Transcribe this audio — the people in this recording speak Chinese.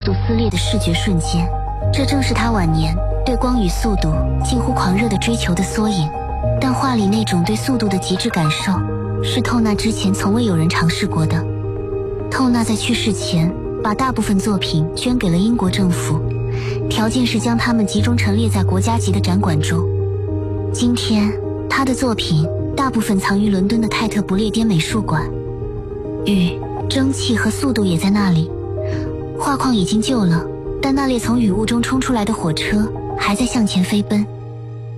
速撕裂的视觉瞬间，这正是他晚年对光与速度近乎狂热的追求的缩影。但画里那种对速度的极致感受，是透纳之前从未有人尝试过的。透纳在去世前，把大部分作品捐给了英国政府，条件是将它们集中陈列在国家级的展馆中。今天，他的作品大部分藏于伦敦的泰特不列颠美术馆。雨、蒸汽和速度也在那里。画框已经旧了，但那列从雨雾中冲出来的火车还在向前飞奔。